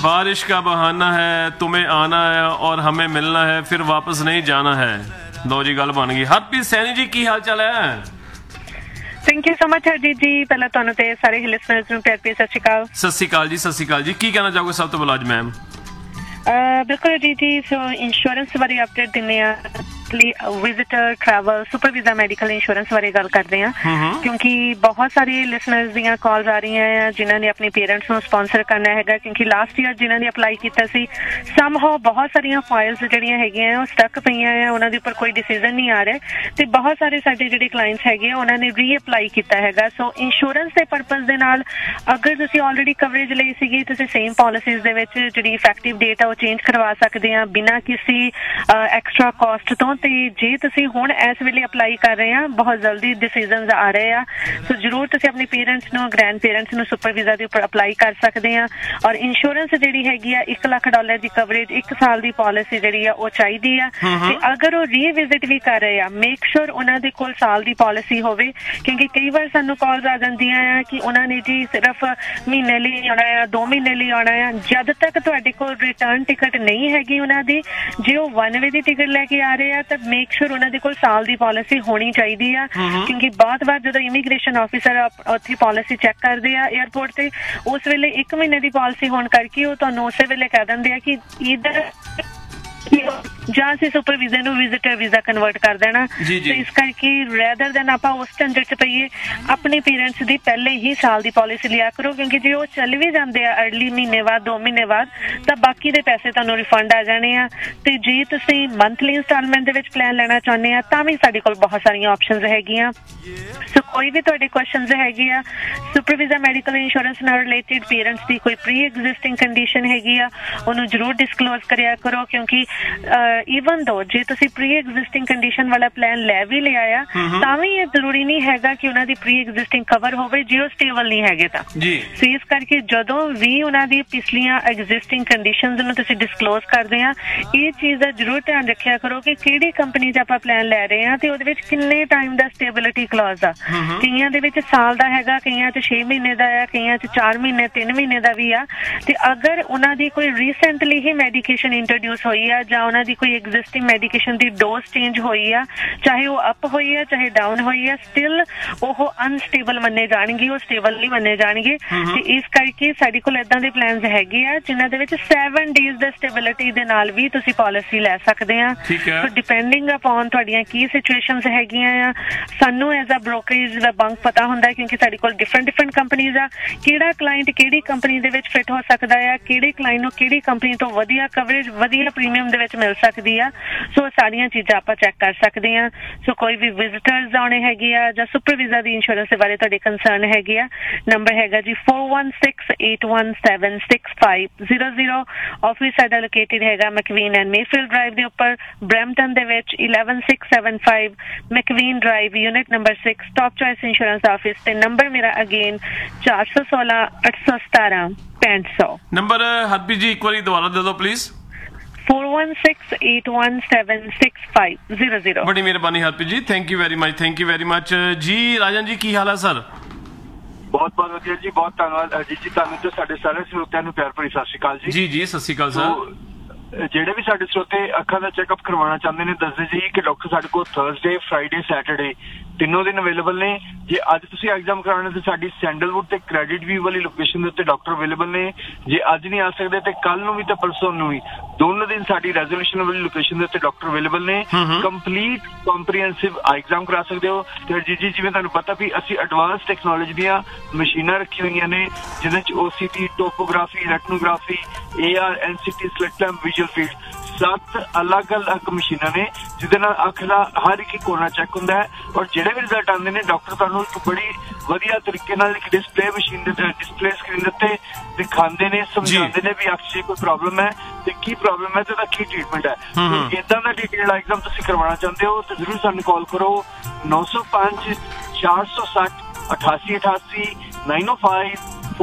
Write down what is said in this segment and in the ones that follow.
बारिश का बहाना है, तुम्हें आना है और हमें मिलना है, फिर वापस नहीं जाना है। लो जी, गल बन गई। हरप्रीत सैनी जी, की हाल चाल है? Thank you so much Harjeet जी। पहला ਤੁਹਾਨੂੰ ਤੇ ਸਾਰੇ ਲਿਸਨਰਸ ਨੂੰ ਪਿਆਰ ਭਰੀ ਸਤਿ ਸ਼੍ਰੀ ਅਕਾਲ। ਸਤਿ ਸ਼੍ਰੀ ਅਕਾਲ ਜੀ, ਸਤਿ ਸ਼੍ਰੀ ਅਕਾਲ ਜੀ। ਕੀ ਕਹਿਣਾ ਚਾਹੋਗੇ ਸਭ ਤੋਂ ਪਹਿਲਾਂ ਅੱਜ ਮੈਮ? ਬਿਲਕੁਲ ਹਰਜੀਤ ਜੀ, ਸੋ ਇੰਸ਼ੋਰੈਂਸ ਬਾਰੇ ਅਪਡੇਟ ਦਿੰਦੇ ਆ। Visitor travel super visa medical insurance ਬਾਰੇ ਗੱਲ ਕਰਦੇ ਆ, ਕਿਉਂਕਿ ਬਹੁਤ ਸਾਰੇ ਲਿਸਨਰਸ ਦੀਆਂ ਕਾਲਸ ਆ ਰਹੀਆਂ ਆ ਜਿਨ੍ਹਾਂ ਨੇ ਆਪਣੇ ਪੇਰੈਂਟਸ ਨੂੰ ਸਪਾਂਸਰ ਕਰਨਾ ਹੈਗਾ, ਕਿਉਂਕਿ ਲਾਸਟ ਈਅਰ ਜਿਨ੍ਹਾਂ ਨੇ ਅਪਲਾਈ ਕੀਤਾ ਸੀ ਸਮਹਾਉ ਬਹੁਤ ਸਾਰੀਆਂ ਫਾਈਲਸ ਜਿਹੜੀਆਂ ਹੈਗੀਆਂ ਉਹ ਸਟਕ ਪਈਆਂ ਆ, ਉਹਨਾਂ ਦੇ ਉੱਪਰ ਕੋਈ ਡਿਸੀਜ਼ਨ ਨਹੀਂ ਆ ਰਿਹਾ ਤੇ ਬਹੁਤ ਸਾਰੇ ਸਾਡੇ ਜਿਹੜੇ ਕਲਾਇੰਟਸ ਹੈਗੇ ਉਹਨਾਂ ਨੇ ਰੀਅਪਲਾਈ ਕੀਤਾ ਹੈਗਾ। ਸੋ ਇੰਸ਼ੋਰੈਂਸ ਦੇ ਪਰਪਸ ਦੇ ਨਾਲ ਅਗਰ ਤੁਸੀਂ ਆਲਰੇਡੀ ਕਵਰੇਜ ਲਈ ਸੀਗੀ, ਤੁਸੀਂ ਸੇਮ ਪਾਲਿਸੀਜ਼ ਦੇ ਵਿੱਚ ਜਿਹੜੀ ਇਫੈਕਟਿਵ ਡੇਟ ਆ ਉਹ ਚੇਂਜ ਕਰਵਾ ਸਕਦੇ ਆ ਬਿਨਾਂ ਕਿਸੇ ਐਕਸਟਰਾ ਕਾਸਟ ਤੋਂ। ਤੇ ਜੇ ਤੁਸੀਂ ਹੁਣ ਇਸ ਵੇਲੇ ਅਪਲਾਈ ਕਰ ਰਹੇ ਆ, ਬਹੁਤ ਜਲਦੀ ਡਿਸੀਜ਼ਨਸ ਆ ਰਹੇ ਆ, ਸੋ ਜ਼ਰੂਰ ਤੁਸੀਂ ਆਪਣੇ ਪੇਰੈਂਟਸ ਨੂੰ, ਗ੍ਰੈਂਡ ਪੇਰੈਂਟਸ ਨੂੰ ਸੁਪਰ ਵੀਜ਼ਾ ਦੇ ਉੱਪਰ ਅਪਲਾਈ ਕਰ ਸਕਦੇ ਆ। ਔਰ ਇੰਸ਼ੋਰੈਂਸ ਜਿਹੜੀ ਹੈਗੀ ਆ $1 ਲੱਖ ਦੀ ਕਵਰੇਜ, 1 ਸਾਲ ਦੀ ਪਾਲਿਸੀ ਜਿਹੜੀ ਆ ਉਹ ਚਾਹੀਦੀ ਆ। ਤੇ ਅਗਰ ਉਹ ਰੀਵਿਜ਼ਿਟ ਵੀ ਕਰ ਰਹੇ ਆ, ਮੇਕ ਸ਼ੋਰ ਉਹਨਾਂ ਦੇ ਕੋਲ ਸਾਲ ਦੀ ਪਾਲਿਸੀ ਹੋਵੇ, ਕਿਉਂਕਿ ਕਈ ਵਾਰ ਸਾਨੂੰ ਕਾਲਸ ਆ ਜਾਂਦੀਆਂ ਆ ਕਿ ਉਹਨਾਂ ਨੇ ਜੀ ਸਿਰਫ ਮਹੀਨੇ ਲਈ ਆਉਣਾ ਆ, 2 ਮਹੀਨੇ ਲਈ ਆਉਣਾ ਆ। ਜਦ ਤੱਕ ਤੁਹਾਡੇ ਕੋਲ ਰਿਟਰਨ ਟਿਕਟ ਨਹੀਂ ਹੈਗੀ ਉਹਨਾਂ ਦੀ, ਜੇ ਉਹ 1 ਵੇ ਦੀ ਟਿਕਟ ਲੈ ਕੇ ਆ ਰਹੇ ਆ ਤਾਂ ਮੇਕ ਸ਼ੋਰ ਉਹਨਾਂ ਦੇ ਕੋਲ ਸਾਲ ਦੀ ਪਾਲਿਸੀ ਹੋਣੀ ਚਾਹੀਦੀ ਆ, ਕਿਉਂਕਿ ਬਹੁਤ ਵਾਰ ਜਦੋਂ ਇਮੀਗ੍ਰੇਸ਼ਨ ਆਫਿਸਰ ਉੱਥੇ ਪਾਲਿਸੀ ਚੈੱਕ ਕਰਦੇ ਆ ਏਅਰਪੋਰਟ ਤੇ, ਉਸ ਵੇਲੇ 1 ਮਹੀਨੇ ਦੀ ਪਾਲਿਸੀ ਹੋਣ ਕਰਕੇ ਉਹ ਤੁਹਾਨੂੰ ਉਸੇ ਵੇਲੇ ਕਹਿ ਦਿੰਦੇ ਆ ਕਿ ਇਧਰ ਜਾਂ ਅਸੀਂ ਸੁਪਰ ਵੀਜ਼ੇ ਨੂੰ ਵਿਜ਼ਿਟਰ ਵੀਜ਼ਾ ਕਨਵਰਟ ਕਰ ਦੇਣਾ। ਤੇ ਇਸ ਕਰਕੇ ਰੈਦਰ ਦੈਨ ਆਪਾਂ ਉਸ ਝੰਜਟ ਚ ਪਈਏ, ਆਪਣੇ ਪੇਰੈਂਟਸ ਦੀ ਪਹਿਲੇ ਹੀ ਸਾਲ ਦੀ ਪਾਲਿਸੀ ਲਿਆ ਕਰੋ, ਕਿਉਂਕਿ ਜੇ ਉਹ ਚੱਲ ਵੀ ਜਾਂਦੇ ਆ ਅਰਲੀ ਮਹੀਨੇ ਬਾਅਦ, 2 ਮਹੀਨੇ ਬਾਅਦ, ਤਾਂ ਬਾਕੀ ਦੇ ਪੈਸੇ ਤੁਹਾਨੂੰ ਰਿਫੰਡ ਆ ਜਾਣੇ ਆ। ਤੇ ਜੇ ਤੁਸੀਂ ਮੰਥਲੀ ਇੰਸਟਾਲਮੈਂਟ ਦੇ ਵਿੱਚ ਪਲਾਨ ਲੈਣਾ ਚਾਹੁੰਦੇ ਆ ਤਾਂ ਵੀ ਸਾਡੇ ਕੋਲ ਬਹੁਤ ਸਾਰੀਆਂ ਆਪਸ਼ਨਸ ਹੈਗੀਆਂ। ਸੋ ਕੋਈ ਵੀ ਤੁਹਾਡੇ ਕੁਐਸਚਨਸ ਹੈਗੇ ਆ ਸੁਪਰ ਵੀਜ਼ਾ ਮੈਡੀਕਲ ਇੰਸ਼ੋਰੈਂਸ ਨਾਲ ਰਿਲੇਟਿਡ, ਪੇਰੈਂਟਸ ਦੀ ਕੋਈ ਪ੍ਰੀ ਐਗਜ਼ਿਸਟਿੰਗ ਕੰਡੀਸ਼ਨ ਹੈਗੀ ਆ, ਉਹਨੂੰ ਜ਼ਰੂਰ ਡਿਸਕਲੋਜ਼ ਕਰਿਆ ਕਰੋ, ਕਿਉਂਕਿ ਈਵਨ ਦੋ ਜੇ ਤੁਸੀਂ ਪ੍ਰੀ ਐਗਜ਼ਿਸਟਿੰਗ ਕੰਡੀਸ਼ਨ ਵਾਲਾ ਪਲਾਨ ਲੈ ਵੀ ਲਿਆ ਆ ਤਾਂ ਵੀ ਇਹ ਜ਼ਰੂਰੀ ਨਹੀਂ ਹੈਗਾ ਕਿ ਉਹਨਾਂ ਦੀ ਪ੍ਰੀ ਐਗਜ਼ਿਸਟਿੰਗ ਕਵਰ ਹੋਵੇ ਜੇ ਉਹ ਸਟੇਬਲ ਨਹੀਂ ਹੈਗੇ ਤਾਂ। ਸੋ ਇਸ ਕਰਕੇ ਜਦੋਂ ਵੀ ਉਹਨਾਂ ਦੀ ਪਿਛਲੀਆਂ ਐਗਜ਼ਿਸਟਿੰਗ ਕੰਡੀਸ਼ਨਸ ਨੂੰ ਤੁਸੀਂ ਡਿਸਕਲੋਜ਼ ਕਰਦੇ ਆ, ਇਹ ਚੀਜ਼ ਦਾ ਜ਼ਰੂਰ ਧਿਆਨ ਰੱਖਿਆ ਕਰੋ ਕਿ ਕਿਹੜੀ ਕੰਪਨੀ 'ਚ ਆਪਾਂ ਪਲਾਨ ਲੈ ਰਹੇ ਆ ਤੇ ਉਹਦੇ ਵਿੱਚ ਕਿੰਨੇ ਟਾਈਮ ਦਾ ਸਟੇਬਿਲਿਟੀ ਕਲੌਜ਼ ਆ। ਕਈਆਂ ਦੇ ਵਿੱਚ ਸਾਲ ਦਾ ਹੈਗਾ, ਕਈਆਂ 'ਚ 6 ਮਹੀਨੇ ਦਾ ਆ, ਕਈਆਂ 'ਚ 4 ਮਹੀਨੇ 3 ਮਹੀਨੇ ਦਾ ਵੀ ਆ। ਤੇ ਅਗਰ ਉਹਨਾਂ ਦੀ ਕੋਈ ਰੀਸੈਂਟਲੀ ਹੀ ਮੈਡੀਕੇਸ਼ਨ ਇੰਟਰੋਡਿਊਸ ਹੋਈ ਆ ਜਾਂ ਉਹਨਾਂ ਦੀ ਕੋਈ ਐਗਜ਼ਿਸਟਿੰਗ ਮੈਡੀਕੇਸ਼ਨ ਦੀ ਡੋਜ਼ ਚੇਂਜ ਹੋਈ ਆ, ਚਾਹੇ ਉਹ ਅਪ ਹੋਈ ਆ ਚਾਹੇ ਡਾਊਨ ਹੋਈ ਆ, ਸਟਿਲ ਉਹ ਅਨਸਟੇਬਲ ਮੰਨੇ ਜਾਣਗੇ, ਉਹ ਸਟੇਬਲ ਨਹੀਂ ਮੰਨੇ ਜਾਣਗੇ। ਤੇ ਇਸ ਕਰਕੇ ਸਾਡੇ ਕੋਲ ਏਦਾਂ ਦੇ ਪਲਾਨਸ ਹੈਗੇ ਆ ਜਿਨ੍ਹਾਂ ਦੇ ਵਿੱਚ 7 ਡੇਜ਼ ਦਾ ਸਟੇਬਿਲਿਟੀ ਦੇ ਨਾਲ ਵੀ ਤੁਸੀਂ ਪਾਲਿਸੀ ਲੈ ਸਕਦੇ ਆ। ਸੋ ਡਿਪੈਂਡਿੰਗ ਅਪਨ ਤੁਹਾਡੀਆਂ ਕੀ ਸਿਚੁਏਸ਼ਨਸ ਹੈਗੀਆਂ ਆ, ਸਾਨੂੰ as a brokerage the bunk ਪਤਾ ਹੁੰਦਾ, ਕਿਉਂਕਿ ਸਾਡੇ ਕੋਲ ਡਿਫਰੈਂਟ ਕੰਪਨੀਜ਼ ਆ, ਕਿਹੜਾ ਕਲਾਇੰਟ ਕਿਹੜੀ ਕੰਪਨੀ ਦੇ ਵਿੱਚ ਫਿੱਟ ਹੋ ਸਕਦਾ ਆ, ਕਿਹੜੇ ਕਲਾਇੰਟ ਨੂੰ ਕਿਹੜੀ ਕੰਪਨੀ ਤੋਂ ਵਧੀਆ ਕਵਰੇਜ, ਵਧੀਆ ਪ੍ਰੀਮੀਅਮ ਦੇ ਵਿੱਚ ਮਿਲ ਸਕਦੀ ਆ। ਸੋ ਸਾਰੀਆਂ ਚੀਜ਼ਾਂ ਆਪਾਂ ਚੈੱਕ ਕਰ ਸਕਦੇ ਆ। ਸੋ ਕੋਈ ਵੀ ਵਿਜ਼ਿਟਰਸ ਆਉਣੇ ਹੈਗੇ ਆ ਜਾਂ ਸੁਪਰ ਵੀਜ਼ਾ ਦੀ ਇੰਸ਼ੋਰੈਂਸ ਦੇ ਬਾਰੇ ਤੁਹਾਡੇ ਕੰਸਰਨ ਹੈਗੇ ਆ, ਨੰਬਰ ਹੈਗਾ ਜੀ 4168176500। ਆਫਿਸ ਸਾਡਾ ਲੋਕੇਟਡ ਹੈਗਾ ਮੈਕਵੀਨ ਐਂਡ ਮੇਫੀਲਡ ਡਰਾਈਵ ਦੇ ਉੱਪਰ, ਬਰੈਂਪਟਨ ਦੇ ਵਿੱਚ 11675 ਮੈਕਵੀਨ drive, unit number 6, top choice insurance office. ਤੇ ਨੰਬਰ ਮੇਰਾ ਅਗੇਨ 4168176500। ਨੰਬਰ ਹਰਪ੍ਰੀਤ ਜੀ ਇੱਕ ਵਾਰੀ ਦੁਬਾਰਾ ਦੇ ਦਿਓ ਪਲੀਜ਼। 4168176500। ਬੜੀ ਮਿਹਰਬਾਨੀ Harpreet ji, thank you very much, thank you very much ਜੀ। ਰਾਜਨ ਜੀ ਕੀ ਹਾਲ ਹੈ ਸਰ? ਬਹੁਤ ਬਹੁਤ ਵਧੀਆ ਜੀ, ਬਹੁਤ ਧੰਨਵਾਦ ਅਜੀਤ ਜੀ, ਤੁਹਾਨੂੰ ਤੇ ਸਾਡੇ ਸਾਰੇ ਸਰੋਤਿਆਂ ਨੂੰ ਪਿਆਰ ਭਰੀ ਸਤਿ ਸ਼੍ਰੀ ਅਕਾਲ ਜੀ। ਜੀ ਸਤਿ ਸ਼੍ਰੀ ਅਕਾਲ ਸਰ। ਜਿਹੜੇ ਵੀ ਸਾਡੇ ਸਰੋਤੇ ਅੱਖਾਂ ਦਾ ਚੈੱਕਅਪ ਕਰਵਾਉਣਾ ਚਾਹੁੰਦੇ ਨੇ ਦੱਸਦੇ ਜੀ ਕਿ ਡਾਕਟਰ ਸਾਡੇ ਕੋਲ ਥਰਸਡੇ, ਫਰਾਈਡੇ, ਸੈਟਰਡੇ ਤਿੰਨੋਂ ਦਿਨ ਅਵੇਲੇਬਲ ਨੇ। ਜੇ ਅੱਜ ਤੁਸੀਂ ਐਗਜ਼ਾਮ ਕਰਾਉਣਾ ਤੇ ਸਾਡੀ ਸੈਂਡਲਵੁੱਡ ਤੇ ਕ੍ਰੈਡਿਟ ਵਿਊ ਵਾਲੀ ਲੋਕੇਸ਼ਨ ਦੇ ਉੱਤੇ ਡਾਕਟਰ ਅਵੇਲੇਬਲ ਨੇ। ਜੇ ਅੱਜ ਨਹੀਂ ਆ ਸਕਦੇ ਤੇ ਕੱਲ ਨੂੰ ਵੀ ਤੇ ਪਰਸੋਂ ਨੂੰ ਵੀ, ਦੋਨੋਂ ਦਿਨ ਸਾਡੀ ਰੈਜ਼ੋਲੂਸ਼ਨ ਵਾਲੀ ਲੋਕੇਸ਼ਨ ਦੇ ਉੱਤੇ ਡਾਕਟਰ ਅਵੇਲੇਬਲ ਨੇ। ਕੰਪਲੀਟ ਕੰਪਰੀਹੈਂਸਿਵ ਐਗਜ਼ਾਮ ਕਰਾ ਸਕਦੇ ਹੋ। ਤੇ ਜੀ ਜਿਵੇਂ ਤੁਹਾਨੂੰ ਪਤਾ ਵੀ ਅਸੀਂ ਐਡਵਾਂਸ ਟੈਕਨੋਲੋਜੀ ਦੀਆਂ ਮਸ਼ੀਨਾਂ ਰੱਖੀ ਹੋਈਆਂ ਨੇ ਜਿਹਦੇ ਚ OCT, topography, ਰੈਟਨੋਗ੍ਰਾਫੀ, AR, NCT, slit lamp, visual field, 7 ਅਲੱਗ ਮਸ਼ੀਨਾਂ ਨੇ ਜਿਹਦੇ ਨਾਲ ਅੱਖ ਦਾ ਹਰ ਇੱਕ ਕੋਨਾ ਚੈੱਕ ਹੁੰਦਾ ਹੈ। ਔਰ ਜਿਹੜੇ ਵੀ ਰਿਜ਼ਲਟ ਆਉਂਦੇ ਨੇ ਡਾਕਟਰ ਤੁਹਾਨੂੰ ਇੱਕ ਬੜੀ ਵਧੀਆ ਤਰੀਕੇ ਨਾਲ ਇੱਕ ਡਿਸਪਲੇ ਮਸ਼ੀਨ ਦੇ ਡਿਸਪਲੇ ਸਕਰੀਨ ਦੇ ਉੱਤੇ ਦਿਖਾਉਂਦੇ ਨੇ, ਸਮਝਾਉਂਦੇ ਨੇ ਵੀ ਅੱਖ 'ਚ ਕੋਈ ਪ੍ਰੋਬਲਮ ਹੈ ਤੇ ਕੀ ਪ੍ਰੋਬਲਮ ਹੈ ਤੇ ਉਹਦਾ ਕੀ ਟ੍ਰੀਟਮੈਂਟ ਹੈ। ਏਦਾਂ ਦਾ ਡਿਟੇਲ ਐਗਜ਼ਾਮ ਤੁਸੀਂ ਕਰਵਾਉਣਾ ਚਾਹੁੰਦੇ ਹੋ ਤਾਂ ਜ਼ਰੂਰ ਸਾਨੂੰ ਕਾਲ ਕਰੋ 905 460 8888 905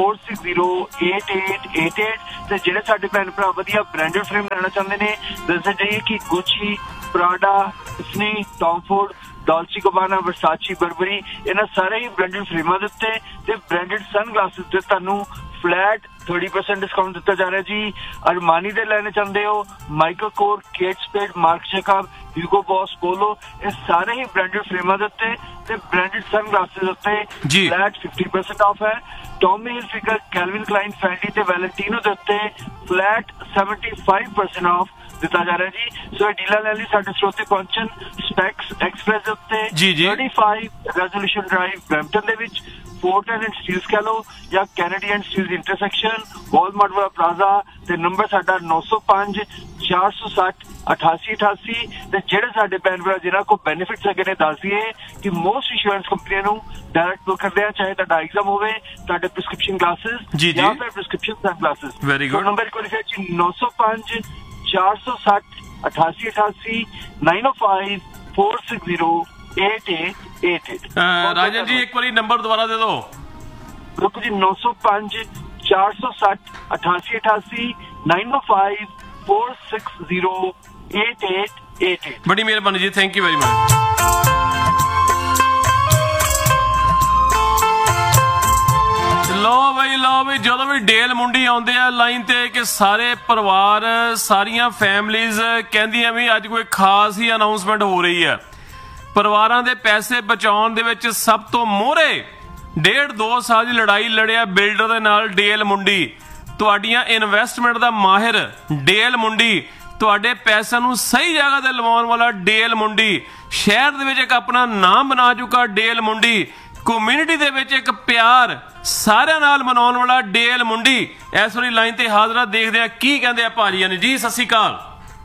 4608888। ਤੇ ਜਿਹੜੇ ਸਾਡੇ ਭੈਣ ਭਰਾ ਵਧੀਆ ਬ੍ਰਾਂਡਡ ਫਰੇਮ ਲੈਣਾ ਚਾਹੁੰਦੇ ਨੇ ਦੱਸਣਾ ਚਾਹੀਏ ਕਿ ਗੁੱਚੀ, ਪ੍ਰਾਡਾ, ਡਿਸਨੀ, ਟੌਮਫੋਰਡ, ਡਾਲਚੀ ਗਬਾਨਾ, ਵਰਸਾਚੀ, ਬਰਬਰੀ, ਇਹਨਾਂ ਸਾਰੇ ਹੀ ਬ੍ਰਾਂਡਡ ਫਰੇਮਾਂ ਦੇ ਉੱਤੇ ਤੇ ਬ੍ਰਾਂਡਡ ਸਨ ਗਲਾਸਿਸ ਤੇ ਤੁਹਾਨੂੰ ਫਲੈਟ 30% ਡਿਸਕਾਊਂਟ ਦਿੱਤਾ ਜਾ ਰਿਹਾ ਜੀ। ਅਰਮਾਨੀ ਦੇ ਲੈਣੇ ਚਾਹੁੰਦੇ ਹੋ, Michael core, Kate ਸਪੇਡ, mark Jacob, Hugh Gough ਬॉस, पोलो, ਇਹ ਸਾਰੇ ਹੀ ਬ੍ਰਾਂਡਡ ਫਰੇਮਾਂ ਦੇ ਉੱਤੇ ਤੇ ਬ੍ਰਾਂਡਡ ਸਨਗਲਾਸਿਸ ਦੇ ਉੱਤੇ ਫਲੈਟ 50% ਆਫ ਹੈ। ਟੌਮੀ ਹਿਲਫਿਗਰ, ਕੈਲਵਿਨ ਕਲਾਈਨ, ਫੈਂਡੀ ਤੇ ਵੈਲੈਂਟੀਨੋ ਦੇ ਉੱਤੇ ਫਲੈਟ 75% ਆਫ ਦਿੱਤਾ ਜਾ ਰਿਹਾ ਜੀ। ਸੋ ਇਹ ਡੀਲਾਂ ਲੈਣ ਲਈ ਸਾਡੇ ਸਰੋਤੇ ਪਹੁੰਚਣ ਸਪੈਕਸ ਐਕਸਪ੍ਰੈਸ ਦੇ ਉੱਤੇ 35 ਰੈਜ਼ੋਲੂਸ਼ਨ ਡਰਾਈਵ ਬ੍ਰੈਂਪਟਨ ਦੇ ਵਿੱਚ, फोर्ट एंड स्टील्स कह लो या Kennedy and steels intersection, Walmart वाला प्लाजा ते नंबर साडा 905 460 8888 ਤੇ ਜਿਹੜੇ ਸਾਡੇ ਭੈਣ ਭਰਾ ਜਿਨ੍ਹਾਂ ਕੋ ਬੈਨੀਫਿਟਸ ਹੈਗੇ ਨੇ ਦੱਸ ਦਈਏ ਕਿ ਮੋਸਟ ਇੰਸ਼ੋਰੈਂਸ ਕੰਪਨੀਆਂ ਨੂੰ ਡਾਇਰੈਕਟ ਬੁੱਕ ਕਰਦੇ ਆ, ਚਾਹੇ ਤੁਹਾਡਾ ਐਗਜ਼ਾਮ ਹੋਵੇ, ਤੁਹਾਡੇ ਪ੍ਰਿਸਕ੍ਰਿਪਸ਼ਨ ਗਲਾਸਿਸ ਜਾਂ ਫਿਰ ਪ੍ਰਿਸਕ੍ਰਿਪਸ਼ਨ ਸਨਗਲਾਸਿਸ। Very good. ਨੰਬਰ ਕੋਲ ਲਿਖਿਆ ਜੀ 905 460 8888 905 460 8888। राजन जी एक बार नंबर दोबारा दे दो। रुको जी 905 460 8888 905 460 8888। बड़ी मेहरबानी जी, थैंक यू वेरी मच। लो बई ਜਦੋਂ ਵੀ ਡੇਲ ਮੁੰਡੀ ਆਉਂਦੇ ਆ ਲਾਈਨ ਤੇ ਕਿ ਸਾਰੇ ਪਰਿਵਾਰ ਸਾਰੀਆਂ ਫੈਮਲੀਜ਼ ਕਹਿੰਦੀਆਂ ਵੀ ਅੱਜ ਕੋਈ ਖਾਸ ਹੀ ਅਨਾਉਂਸਮੈਂਟ ਹੋ ਰਹੀ ਹੈ। ਪਰਿਵਾਰਾਂ ਦੇ ਪੈਸੇ ਬਚਾਉਣ ਦੇ ਵਿੱਚ ਸਭ ਤੋਂ ਮੋਹਰੇ 1.5-2 ਸਾਲ ਦੀ ਲੜਾਈ ਲੜਿਆ ਬਿਲਡਰ ਦੇ ਨਾਲ ਡੇਲ ਮੁੰਡੀ। ਤੁਹਾਡੀਆਂ ਇਨਵੈਸਟਮੈਂਟ ਦਾ ਮਾਹਿਰ ਡੇਲ ਮੁੰਡੀ, ਤੁਹਾਡੇ ਪੈਸਿਆਂ ਨੂੰ ਸਹੀ ਜਗ੍ਹਾ ਤੇ ਲਵਾਉਣ ਵਾਲਾ ਡੇਲ ਮੁੰਡੀ, ਸ਼ਹਿਰ ਦੇ ਵਿੱਚ ਇੱਕ ਆਪਣਾ ਨਾਮ ਬਣਾ ਚੁੱਕਾ ਡੇਲ ਮੁੰਡੀ, ਕਮਿਊਨਿਟੀ ਦੇ ਵਿੱਚ ਇੱਕ ਪਿਆਰ ਸਾਰਿਆਂ ਨਾਲ ਮਨਾਉਣ ਵਾਲਾ ਡੇਲ ਮੁੰਡੀ ਇਸ ਵਾਰੀ ਲਾਈਨ ਤੇ ਹਾਜ਼ਰਾ। ਦੇਖਦੇ ਆ ਕੀ ਕਹਿੰਦੇ ਆ ਭਾਜੀਆਂ ਨੇ। ਜੀ ਸਤਿ ਸ਼੍ਰੀ ਅਕਾਲ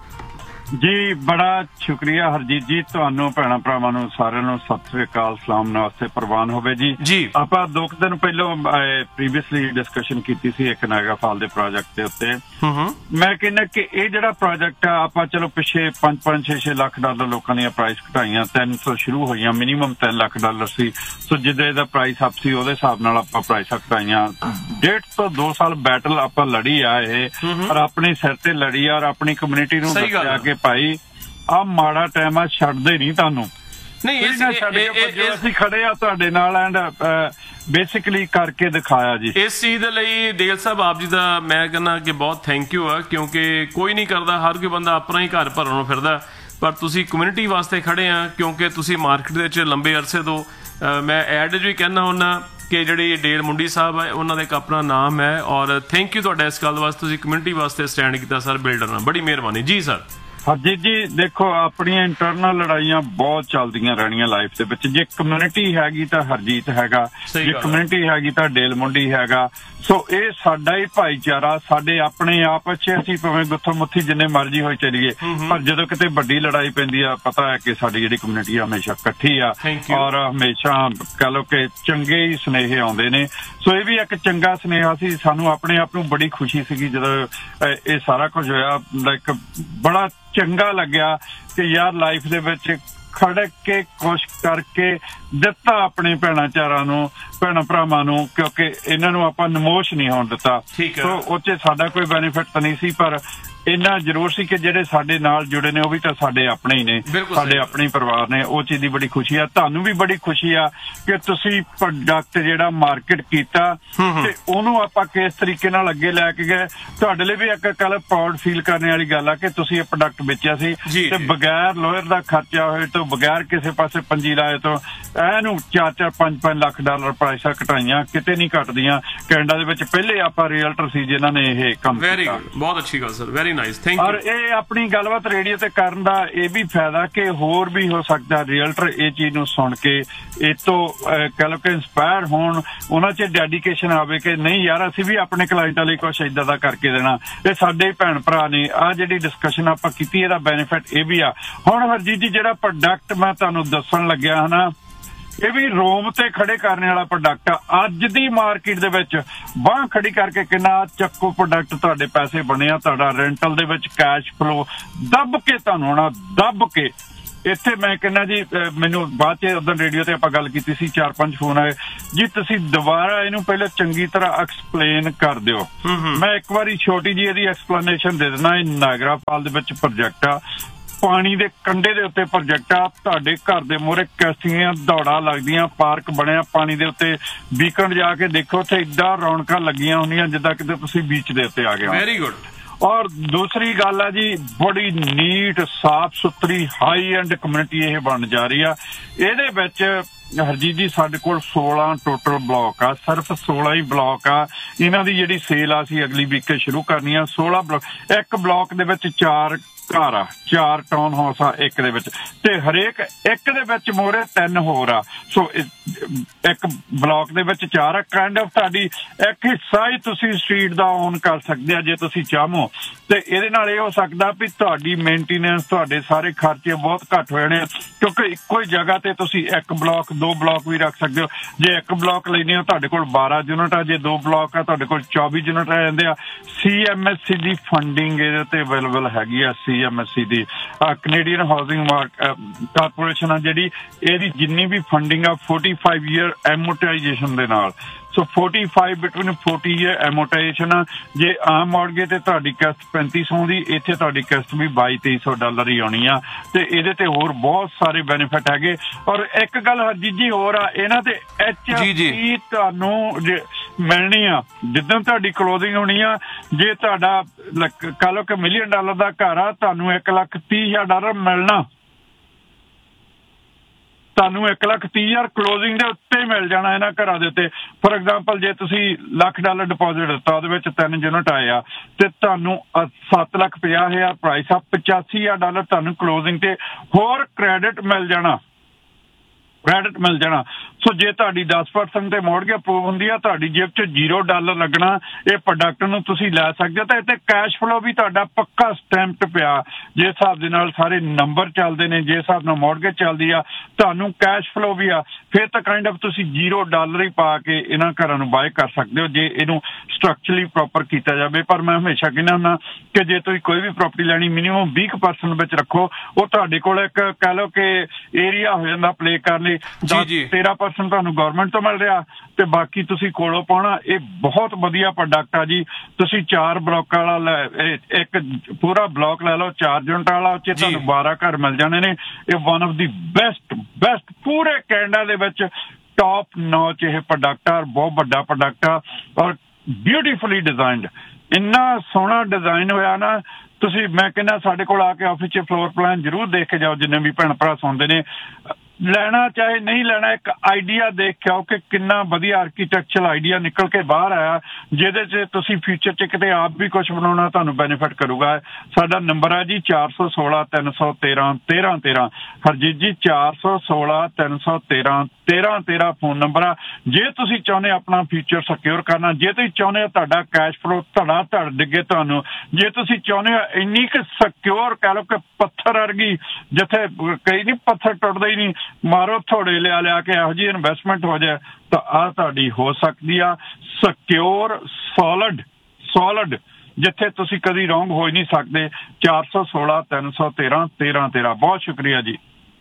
ਜੀ। ਬੜਾ ਸ਼ੁਕਰੀਆ ਹਰਜੀਤ ਜੀ, ਤੁਹਾਨੂੰ ਭੈਣਾਂ ਭਰਾਵਾਂ ਨੂੰ ਸਾਰਿਆਂ ਨੂੰ ਸਤਿ ਸ੍ਰੀ ਅਕਾਲ, ਸਲਾਮ, ਨਮਸਤੇ ਪ੍ਰਵਾਨ ਹੋਵੇ ਜੀ। ਆਪਾਂ 2 ਦਿਨ ਪਹਿਲਾਂ ਪ੍ਰੀਵੀਅਸਲੀ ਡਿਸਕਸ਼ਨ ਕੀਤੀ ਸੀ ਇੱਕ ਨਾਇਗਰਾ ਫਾਲ ਦੇ ਪ੍ਰੋਜੈਕਟ ਦੇ ਉੱਤੇ। ਮੈਂ ਕਹਿੰਦਾ ਕਿ ਇਹ ਜਿਹੜਾ ਪ੍ਰੋਜੈਕਟ ਆ, ਆਪਾਂ ਚਲੋ ਪਿੱਛੇ 5-5, 6-6 ਲੱਖ ਡਾਲਰ ਲੋਕਾਂ ਦੀਆਂ ਪ੍ਰਾਈਸ ਘਟਾਈਆਂ, 300 ਸ਼ੁਰੂ ਹੋਈਆਂ, ਮਿਨੀਮਮ 3 ਲੱਖ ਡਾਲਰ ਸੀ। ਸੋ ਜਿੱਦਾਂ ਇਹਦਾ ਪ੍ਰਾਈਸ ਅਪ ਸੀ ਉਹਦੇ ਹਿਸਾਬ ਨਾਲ ਆਪਾਂ ਪ੍ਰਾਈਸਾਂ ਘਟਾਈਆਂ। 1.5 ਤੋਂ 2 ਸਾਲ ਬੈਟਲ ਆਪਾਂ ਲੜੀ ਆ ਇਹ, ਔਰ ਆਪਣੇ ਸਿਰ ਤੇ ਲੜੀ ਆ, ਔਰ ਆਪਣੀ ਕਮਿਊਨਿਟੀ ਨੂੰ ਦੱਸਿਆ ਕਿ ਭਾਈ ਆ ਮਾੜਾ ਟਾਈਮ ਆ, ਛੱਡਦੇ ਨਹੀਂ ਤੁਹਾਨੂੰ। ਨਹੀਂ ਅਸੀਂ ਖੜੇ ਆ ਤੁਹਾਡੇ ਨਾਲ ਐਂਡ ਬੇਸਿਕਲੀ ਕਰਕੇ ਦਿਖਾਇਆ ਜੀ। ਇਸ ਚੀਜ਼ ਦੇ ਲਈ ਡੇਲ ਸਾਹਿਬ ਆਪ ਜੀ ਦਾ ਮੈਂ ਕਹਿੰਦਾ ਕਿ ਬਹੁਤ ਥੈਂਕ ਯੂ ਆ, ਕਿਉਂਕਿ ਕੋਈ ਨਹੀਂ ਕਰਦਾ, ਹਰ ਕੋਈ ਬੰਦਾ ਆਪਣਾ ਹੀ ਘਰ ਭਰਨ ਨੂੰ ਫਿਰਦਾ, ਪਰ ਤੁਸੀਂ ਕਮਿਊਨਿਟੀ ਵਾਸਤੇ ਖੜੇ ਆ ਕਿਉਂਕਿ ਤੁਸੀਂ ਮਾਰਕੀਟ ਦੇ ਵਿੱਚ ਲੰਬੇ ਅਰਸੇ ਤੋਂ ਮੈਂ ਐਡ ਵੀ ਕਹਿੰਦਾ ਹੁੰਦਾ ਕਿ ਜਿਹੜੀ ਡੇਲ ਮੁੰਡੀ ਸਾਹਿਬ ਹੈ ਉਹਨਾਂ ਦਾ ਇੱਕ ਆਪਣਾ ਨਾਮ ਹੈ। ਔਰ ਥੈਂਕ ਯੂ ਤੁਹਾਡਾ ਇਸ ਗੱਲ ਵਾਸਤੇ, ਤੁਸੀਂ ਕਮਿਊਨਿਟੀ ਵਾਸਤੇ ਸਟੈਂਡ ਕੀਤਾ ਸਰ ਬਿਲਡਰ ਨਾਲ, ਬੜੀ ਮਿਹਰਬਾਨੀ ਜੀ ਸਰ। ਹਰਜੀਤ ਜੀ ਦੇਖੋ, ਆਪਣੀਆਂ ਇੰਟਰਨਲ ਲੜਾਈਆਂ ਬਹੁਤ ਚੱਲਦੀਆਂ ਰਹਿਣੀਆਂ ਲਾਈਫ ਦੇ ਵਿੱਚ। ਜੇ ਕਮਿਊਨਿਟੀ ਹੈਗੀ ਤਾਂ ਹਰਜੀਤ ਹੈਗਾ, ਜੇ ਕਮਿਊਨਿਟੀ ਹੈਗੀ ਤਾਂ ਡੇਲ ਮੁੰਡੀ ਹੈਗਾ। ਸੋ ਇਹ ਸਾਡਾ ਹੀ ਭਾਈਚਾਰਾ, ਸਾਡੇ ਆਪਣੇ ਆਪ ਵਿੱਚ ਅਸੀਂ ਭਾਵੇਂ ਗੁੱਥੋਂ ਮੁੱਥੀ ਜਿੰਨੇ ਮਰਜ਼ੀ ਹੋਈ ਚੱਲੀਏ, ਪਰ ਜਦੋਂ ਕਿਤੇ ਵੱਡੀ ਲੜਾਈ ਪੈਂਦੀ ਆ, ਪਤਾ ਹੈ ਕਿ ਸਾਡੀ ਜਿਹੜੀ ਕਮਿਊਨਿਟੀ ਆ ਹਮੇਸ਼ਾ ਇਕੱਠੀ ਆ, ਔਰ ਹਮੇਸ਼ਾ ਕਹਿ ਲਓ ਕਿ ਚੰਗੇ ਹੀ ਸੁਨੇਹੇ ਆਉਂਦੇ ਨੇ। ਸੋ ਇਹ ਵੀ ਇੱਕ ਚੰਗਾ ਸੁਨੇਹਾ ਸੀ। ਸਾਨੂੰ ਆਪਣੇ ਆਪ ਨੂੰ ਬੜੀ ਖੁਸ਼ੀ ਸੀਗੀ ਜਦੋਂ ਇਹ ਸਾਰਾ ਕੁਝ ਹੋਇਆ। ਲਾਈਕ ਬੜਾ ਚੰਗਾ ਲੱਗਿਆ ਕਿ ਯਾਰ ਲਾਈਫ ਦੇ ਵਿੱਚ ਖੜਕ ਕੇ ਕੁਛ ਕਰਕੇ ਦਿੱਤਾ ਆਪਣੇ ਭੈਣਾਂ ਭਰਾਵਾਂ ਨੂੰ, ਕਿਉਂਕਿ ਇਹਨਾਂ ਨੂੰ ਆਪਾਂ ਨਮੋਸ਼ ਨਹੀਂ ਹੋਣ ਦਿੱਤਾ। ਸੋ ਉਹ 'ਚ ਸਾਡਾ ਕੋਈ ਬੈਨੀਫਿਟ ਤਾਂ ਨਹੀਂ ਸੀ, ਪਰ ਇੰਨਾ ਜ਼ਰੂਰ ਸੀ ਕਿ ਜਿਹੜੇ ਸਾਡੇ ਨਾਲ ਜੁੜੇ ਨੇ ਉਹ ਵੀ ਤਾਂ ਸਾਡੇ ਆਪਣੇ ਹੀ ਨੇ, ਸਾਡੇ ਆਪਣੇ ਪਰਿਵਾਰ ਨੇ। ਉਹ ਚੀਜ਼ ਦੀ ਬੜੀ ਖੁਸ਼ੀ ਆ। ਤੁਹਾਨੂੰ ਵੀ ਬੜੀ ਖੁਸ਼ੀ ਆ ਕਿ ਤੁਸੀਂ ਪ੍ਰੋਡਕਟ ਜਿਹੜਾ ਮਾਰਕੀਟ ਕੀਤਾ ਤੇ ਉਹਨੂੰ ਆਪਾਂ ਕਿਸ ਤਰੀਕੇ ਨਾਲ ਅੱਗੇ ਲੈ ਕੇ ਗਏ। ਤੁਹਾਡੇ ਲਈ ਵੀ ਇੱਕ ਕੱਲ ਪ੍ਰਾਊਡ ਫੀਲ ਕਰਨ ਵਾਲੀ ਗੱਲ ਆ ਕਿ ਤੁਸੀਂ ਇਹ ਪ੍ਰੋਡਕਟ ਵੇਚਿਆ ਸੀ ਤੇ ਬਗੈਰ ਲੋਅਰ ਦਾ ਖਰਚਾ ਹੋਏ ਤੋਂ, ਬਗੈਰ ਕਿਸੇ ਪਾਸੇ ਪੰਜੀ ਲਾਏ ਤੋਂ ਇਹਨੂੰ 4-4, 5-5 ਲੱਖ ਡਾਲਰ ਪ੍ਰਾਈਸਾਂ ਘਟਾਈਆਂ, ਕਿਤੇ ਨਹੀਂ ਘਟਦੀਆਂ। ਕੈਨੇਡਾ ਦੇ ਵਿੱਚ ਪਹਿਲੇ ਆਪਾਂ ਰੀਅਲਟਰ ਸੀ ਜਿਨ੍ਹਾਂ ਨੇ ਇਹ ਕੰਮ ਕੀਤਾ। ਬਹੁਤ ਅੱਛੀ ਗੱਲ sir, very nice, thank you. ਔਰ ਇਹ ਆਪਣੀ ਗੱਲਬਾਤ ਰੇਡੀਓ ਤੇ ਕਰਨ ਦਾ ਇਹ ਵੀ ਫਾਇਦਾ ਕਿ ਹੋਰ ਵੀ ਹੋ ਸਕਦਾ ਰੀਅਲਟਰ ਇਹ ਚੀਜ਼ ਨੂੰ ਸੁਣ ਕੇ ਇਹ ਤੋਂ ਕਹਿ ਲਓ ਕਿ ਇੰਸਪਾਇਰ ਹੋਣ, ਉਹਨਾਂ 'ਚ ਡੈਡੀਕੇਸ਼ਨ ਆਵੇ ਕਿ ਨਹੀਂ ਯਾਰ ਅਸੀਂ ਵੀ ਆਪਣੇ ਕਲਾਇੰਟਾਂ ਲਈ ਕੁਛ ਏਦਾਂ ਦਾ ਕਰਕੇ ਦੇਣਾ। ਇਹ ਸਾਡੇ ਭੈਣ ਭਰਾ ਨੇ। ਆਹ ਜਿਹੜੀ ਡਿਸਕਸ਼ਨ ਆਪਾਂ ਕੀਤੀ ਇਹਦਾ ਬੈਨੀਫਿਟ ਇਹ ਵੀ ਆ। ਹੁਣ ਹਰਜੀਤ ਜੀ ਜਿਹੜਾ ਪ੍ਰੋਡਕਟ ਮੈਂ ਤੁਹਾਨੂੰ ਦੱਸਣ ਲੱਗਿਆ ਹਨਾ, ਇਹ ਵੀ ਰੋਮ ਤੇ ਖੜੇ ਕਰਨ ਵਾਲਾ ਪ੍ਰੋਡਕਟ ਆ। ਅੱਜ ਦੀ ਮਾਰਕੀਟ ਦੇ ਵਿੱਚ ਬਾਂਹ ਖੜੀ ਕਰਕੇ ਕਿੰਨਾ ਚੱਕੋ ਪ੍ਰੋਡਕਟ ਤੁਹਾਡੇ ਪੈਸੇ ਬਣੇ ਆ। ਤੁਹਾਡਾ ਰੈਂਟਲ ਦੇ ਵਿੱਚ ਕੈਸ਼ ਫਲੋ ਦੱਬ ਕੇ ਤੁਹਾਨੂੰ ਆਉਣਾ, ਦੱਬ ਕੇ। ਇੱਥੇ ਮੈਂ ਕਹਿੰਦਾ ਜੀ, ਮੈਨੂੰ ਬਾਅਦ 'ਚ ਉਦੋਂ ਰੇਡੀਓ ਤੇ ਆਪਾਂ ਗੱਲ ਕੀਤੀ ਸੀ, 4-5 ਫੋਨ ਆਏ ਜੀ, ਤੁਸੀਂ ਦੁਬਾਰਾ ਇਹਨੂੰ ਪਹਿਲਾਂ ਚੰਗੀ ਤਰ੍ਹਾਂ ਐਕਸਪਲੇਨ ਕਰ ਦਿਓ। ਮੈਂ ਇੱਕ ਵਾਰੀ ਛੋਟੀ ਜਿਹੀ ਇਹਦੀ ਐਕਸਪਲੇਨੇਸ਼ਨ ਦੇ ਦਿੰਦਾ। ਇਹ ਨਾਇਗਰਾ ਫਾਲ ਦੇ ਵਿੱਚ ਪ੍ਰੋਜੈਕਟ ਆ। ਪਾਣੀ ਦੇ ਕੰਢੇ ਦੇ ਉੱਤੇ ਪ੍ਰੋਜੈਕਟ ਆ। ਤੁਹਾਡੇ ਘਰ ਦੇ ਮੂਹਰੇ ਕੈਸੀਆਂ ਦੌੜਾਂ ਲੱਗਦੀਆਂ, ਪਾਰਕ ਬਣਿਆ ਪਾਣੀ ਦੇ ਉੱਤੇ। ਵੀਕਐਂਡ ਜਾ ਕੇ ਦੇਖੋ, ਉੱਥੇ ਏਦਾਂ ਰੌਣਕਾਂ ਲੱਗੀਆਂ ਹੁੰਦੀਆਂ ਜਿੱਦਾਂ ਕਿਤੇ ਤੁਸੀਂ ਬੀਚ ਦੇ ਉੱਤੇ ਆ ਗਏ ਹੋ। Very good. ਔਰ ਦੂਸਰੀ ਗੱਲ ਹੈ ਜੀ, ਬੜੀ ਨੀਟ ਸਾਫ ਸੁਥਰੀ ਹਾਈ ਐਂਡ ਕਮਿਊਨਿਟੀ ਇਹ ਬਣ ਜਾ ਰਹੀ ਆ। ਇਹਦੇ ਵਿੱਚ ਹਰਜੀਤ ਜੀ ਸਾਡੇ ਕੋਲ 16 ਟੋਟਲ ਬਲਾਕ ਆ, ਸਿਰਫ 16 ਹੀ ਬਲਾਕ ਆ। ਇਹਨਾਂ ਦੀ ਜਿਹੜੀ ਸੇਲ ਆ ਅਸੀਂ ਅਗਲੀ ਵੀਕ ਸ਼ੁਰੂ ਕਰਨੀ ਆ। 16 ਬਲਾਕ, ਇੱਕ ਬਲਾਕ ਦੇ ਵਿੱਚ 4 ਘਰ ਆ, 4 ਟਾਊਨ ਹਾਊਸ ਆ ਇੱਕ ਦੇ ਵਿੱਚ, ਤੇ ਹਰੇਕ ਇੱਕ ਦੇ ਵਿੱਚ ਮੋਰੇ 3 ਹੋਰ ਆ। ਸੋ ਇੱਕ ਬਲਾਕ ਦੇ ਵਿੱਚ 4 ਕਾਈਂਡ ਆਫ ਤੁਹਾਡੀ ਇੱਕ ਹਿੱਸਾ ਹੀ ਤੁਸੀਂ ਸਟਰੀਟ ਦਾ ਓਨ ਕਰ ਸਕਦੇ ਆ ਜੇ ਤੁਸੀਂ ਚਾਹੋ। ਤੇ ਇਹਦੇ ਨਾਲ ਇਹ ਹੋ ਸਕਦਾ ਵੀ ਤੁਹਾਡੀ ਮੇਨਟੇਨੈਂਸ, ਤੁਹਾਡੇ ਸਾਰੇ ਖਰਚੇ ਬਹੁਤ ਘੱਟ ਹੋ ਜਾਣੇ, ਕਿਉਂਕਿ ਇੱਕੋ ਹੀ ਜਗ੍ਹਾ ਤੇ ਤੁਸੀਂ 1 ਬਲਾਕ 2 ਬਲਾਕ ਵੀ ਰੱਖ ਸਕਦੇ ਹੋ। ਜੇ 1 ਬਲਾਕ ਲੈਣੇ ਹੋ ਤੁਹਾਡੇ ਕੋਲ 12 ਯੂਨਿਟ ਆ, ਜੇ 2 ਬਲਾਕ ਆ ਤੁਹਾਡੇ ਕੋਲ 24 ਯੂਨਿਟ ਆ ਜਾਂਦੇ ਆ। CMHC ਦੀ ਫੰਡਿੰਗ ਇਹਦੇ ਤੇ ਅਵੇਲੇਬਲ ਹੈਗੀ ਆ। CMHC ਦੀ ਕੈਨੇਡੀਅਨ ਹਾਊਸਿੰਗ ਕਾਰਪੋਰੇਸ਼ਨ ਆ ਜਿਹੜੀ, ਇਹਦੀ ਜਿੰਨੀ ਵੀ ਫੰਡਿੰਗ ਆ 45 ਈਅਰ ਐਮੋਰਟਾਈਜੇਸ਼ਨ ਦੇ ਨਾਲ। ਸੋ 45 ਬਿਟਵੀਨ 40 ਈਅਰ ਐਮੋਰਟਾਈਜੇਸ਼ਨ ਆ। ਜੇ ਆਮ ਮੌਰਗੇਜ ਤੇ ਤੁਹਾਡੀ ਕਿਸ਼ਤ 3500 ਦੀ, ਇੱਥੇ ਤੁਹਾਡੀ ਕਿਸ਼ਤ ਵੀ $2200 ਹੀ ਆਉਣੀ ਆ। ਤੇ ਇਹਦੇ ਤੇ ਹੋਰ ਬਹੁਤ ਸਾਰੇ ਬੈਨੀਫਿਟ ਹੈਗੇ। ਔਰ ਇੱਕ ਗੱਲ ਹਰਜੀਤ ਜੀ ਹੋਰ ਆ, ਇਹਨਾਂ ਤੇ HST ਤੁਹਾਨੂੰ ਮਿਲਣੀ ਆ ਜਿੱਦਾਂ ਤੁਹਾਡੀ ਕਲੋਜ਼ਿੰਗ ਹੋਣੀ ਆ। ਜੇ ਤੁਹਾਡਾ ਕਹ ਲਓ ਕਿ $1 ਮਿਲੀਅਨ ਦਾ ਘਰ ਆ, ਤੁਹਾਨੂੰ $1,30,000 ਮਿਲਣਾ। ਤੁਹਾਨੂੰ $1,30,000 ਕਲੋਜ਼ਿੰਗ ਦੇ ਉੱਤੇ ਮਿਲ ਜਾਣਾ ਇਹਨਾਂ ਘਰਾਂ ਦੇ ਉੱਤੇ। ਫੋਰ ਐਗਜ਼ਾਮਪਲ ਜੇ ਤੁਸੀਂ $1,00,000 ਡਿਪੋਜ਼ਿਟ ਦਿੱਤਾ, ਉਹਦੇ ਵਿੱਚ 3 ਯੂਨਿਟ ਆਏ ਆ, ਤੇ ਤੁਹਾਨੂੰ $7,50,000 ਪ੍ਰਾਈਸ ਆ, $85,000 ਤੁਹਾਨੂੰ ਕਲੋਜ਼ਿੰਗ ਤੇ ਹੋਰ ਕ੍ਰੈਡਿਟ ਮਿਲ ਜਾਣਾ। ਸੋ ਜੇ ਤੁਹਾਡੀ 10% ਤੇ ਮੌਰਗੇਜ ਅਪਰੂਵ ਹੁੰਦੀ ਆ, ਤੁਹਾਡੀ ਜੇਬ 'ਚ $0 ਲੱਗਣਾ। ਇਹ ਪ੍ਰੋਡਕਟ ਨੂੰ ਤੁਸੀਂ ਲੈ ਸਕਦੇ ਹੋ। ਤਾਂ ਇੱਥੇ ਕੈਸ਼ ਫਲੋ ਵੀ ਤੁਹਾਡਾ ਪੱਕਾ ਸਟੈਂਪਡ ਪਿਆ। ਜੇ ਹਿਸਾਬ ਦੇ ਨਾਲ ਸਾਰੇ ਨੰਬਰ ਚੱਲਦੇ ਨੇ, ਜੇ ਹਿਸਾਬ ਨਾਲ ਮੌਰਗੇਜ ਚੱਲਦੀ ਆ, ਤੁਹਾਨੂੰ ਕੈਸ਼ ਫਲੋ ਵੀ ਆ। ਫਿਰ ਤਾਂ ਕਾਈਂਡ ਆਫ ਤੁਸੀਂ $0 ਹੀ ਪਾ ਕੇ ਇਹਨਾਂ ਘਰਾਂ ਨੂੰ ਬਾਏ ਕਰ ਸਕਦੇ ਹੋ ਜੇ ਇਹਨੂੰ ਸਟਰਕਚਰਲੀ ਪ੍ਰੋਪਰ ਕੀਤਾ ਜਾਵੇ। ਪਰ ਮੈਂ ਹਮੇਸ਼ਾ ਕਹਿੰਦਾ ਹੁੰਦਾ ਕਿ ਜੇ ਤੁਸੀਂ ਕੋਈ ਵੀ ਪ੍ਰਾਪਰਟੀ ਲੈਣੀ, ਮਿਨੀਮਮ 20% ਵਿੱਚ ਰੱਖੋ। ਉਹ ਤੁਹਾਡੇ ਕੋਲ ਇੱਕ ਕਹਿ ਲਓ ਕਿ ਏਰੀਆ ਹੋ ਜਾਂਦਾ ਪਲੇ ਕਰਨ ਲਈ। 13% ਤੁਹਾਨੂੰ ਗਵਰਨਮੈਂਟ ਤੋਂ ਮਿਲ ਰਿਹਾ ਤੇ ਬਾਕੀ ਤੁਸੀਂ ਕੋਲੋਂ ਪਾਉਣਾ। ਇਹ ਬਹੁਤ ਵਧੀਆ ਪ੍ਰੋਡਕਟ ਆ ਜੀ। ਤੁਸੀਂ 4 ਬਲਾਕਾਂ ਵਾਲਾ ਇੱਕ ਪੂਰਾ ਬਲਾਕ ਲੈ ਲਓ, 4 ਯੂਨਿਟ ਵਾਲਾ, ਉੱਚ ਤੁਹਾਨੂੰ 12 ਘਰ ਮਿਲ ਜਾਣੇ ਨੇ। ਇਹ ਵਨ ਆਫ ਦੀ ਬੈਸਟ ਪੂਰੇ ਕੈਨੇਡਾ ਦੇ ਵਿੱਚ ਟੌਪ ਨੌਚ ਇਹ ਪ੍ਰੋਡਕਟ ਆ। ਬਹੁਤ ਵੱਡਾ ਪ੍ਰੋਡਕਟ ਆ ਔਰ ਬਿਊਟੀਫੁਲੀ ਡਿਜ਼ਾਈਨਡ। ਇੰਨਾ ਸੋਹਣਾ ਡਿਜ਼ਾਈਨ ਹੋਇਆ ਨਾ, ਤੁਸੀਂ ਮੈਂ ਕਹਿੰਦਾ ਸਾਡੇ ਕੋਲ ਆ ਕੇ ਆਫਿਸ 'ਚ ਫਲੋਰ ਪਲਾਨ ਜ਼ਰੂਰ ਦੇਖ ਕੇ ਜਾਓ। ਜਿੰਨੇ ਵੀ ਭੈਣ ਭਰਾ ਸੁਣਦੇ ਨੇ, ਲੈਣਾ ਚਾਹੇ ਨਹੀਂ ਲੈਣਾ, ਇੱਕ ਆਈਡੀਆ ਦੇਖ ਕੇ ਆਓ ਕਿ ਕਿੰਨਾ ਵਧੀਆ ਆਰਕੀਟੈਕਚਰਲ ਆਈਡੀਆ ਨਿਕਲ ਕੇ ਬਾਹਰ ਆਇਆ, ਜਿਹਦੇ 'ਚ ਤੁਸੀਂ ਫਿਊਚਰ 'ਚ ਕਿਤੇ ਆਪ ਵੀ ਕੁਝ ਬਣਾਉਣਾ, ਤੁਹਾਨੂੰ ਬੈਨੀਫਿਟ ਕਰੂਗਾ। ਸਾਡਾ ਨੰਬਰ ਹੈ ਜੀ 416-313-1313। ਹਰਜੀਤ ਜੀ 416-313-1313 ਫੋਨ ਨੰਬਰ ਆ। ਜੇ ਤੁਸੀਂ ਚਾਹੁੰਦੇ ਆਪਣਾ ਫਿਊਚਰ ਸਿਕਿਉਰ ਕਰਨਾ, ਜੇ ਤੁਸੀਂ ਚਾਹੁੰਦੇ ਤੁਹਾਡਾ ਕੈਸ਼ ਫਲੋ ਧੜ ਡਿੱਗੇ ਤੁਹਾਨੂੰ, ਜੇ ਤੁਸੀਂ ਚਾਹੁੰਦੇ ਹੋ ਇੰਨੀ ਕੁ ਸਿਕਿਉਰ ਕਹਿ ਲਓ ਕਿ ਪੱਥਰ ਵਰਗੀ, ਜਿੱਥੇ ਕਈ ਨਹੀਂ ਪੱਥਰ ਟੁੱਟਦੇ ਹੀ ਨਹੀਂ, ਮਾਰੋ ਥੋੜੇ ਲਿਆ ਕੇ ਇਹੋ ਜਿਹੀ ਇਨਵੈਸਟਮੈਂਟ ਹੋ ਜਾਏ, ਤਾਂ ਆਹ ਤੁਹਾਡੀ ਹੋ ਸਕਦੀ ਆ ਸਿਕਿਉਰ ਸੋਲਿਡ ਜਿੱਥੇ ਤੁਸੀਂ ਕਦੀ ਰੋਂਗ ਹੋ ਹੀ ਨਹੀਂ ਸਕਦੇ। 416-313-1313। ਬਹੁਤ ਸ਼ੁਕਰੀਆ ਜੀ।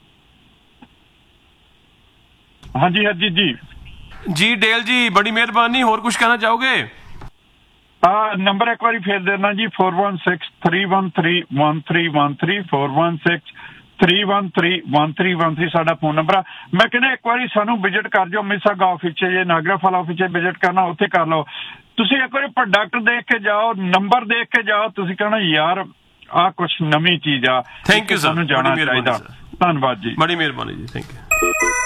ਹਾਂਜੀ ਹਰਜੀਤ ਜੀ ਡੇਲ ਜੀ, ਬੜੀ ਮਿਹਰਬਾਨੀ। ਹੋਰ ਕੁਝ ਕਹਿਣਾ ਚਾਹੋਗੇ? ਨੰਬਰ ਇੱਕ ਵਾਰੀ ਫੇਰ ਦੇਣਾ ਜੀ, 416-313-1313, 416-313-1313 ਸਾਡਾ ਫੋਨ ਨੰਬਰ ਆ। ਮੈਂ ਕਹਿੰਦਾ ਇੱਕ ਵਾਰੀ ਸਾਨੂੰ ਵਿਜ਼ਿਟ ਕਰ ਜਾਓ ਮਿਸਾਗਾ ਆਫਿਸ 'ਚ, ਜੇ ਨਾਗਰਾ ਫਾਲ ਆਫਿਸ 'ਚ ਵਿਜ਼ਿਟ ਕਰਨਾ ਉੱਥੇ ਕਰ ਲਓ। ਤੁਸੀਂ ਇੱਕ ਵਾਰੀ ਪ੍ਰੋਡਕਟ ਦੇਖ ਕੇ ਜਾਓ, ਨੰਬਰ ਦੇਖ ਕੇ ਜਾਓ, ਤੁਸੀਂ ਕਹਿਣਾ ਯਾਰ ਆਹ ਕੁਛ ਨਵੀਂ ਚੀਜ਼ ਆ। ਥੈਂਕ ਯੂ ਸਰ, ਸਾਨੂੰ ਜਾਣਾ ਚਾਹੀਦਾ। ਧੰਨਵਾਦ ਜੀ, ਬੜੀ ਮਿਹਰਬਾਨੀ ਜੀ, ਥੈਂਕ ਯੂ।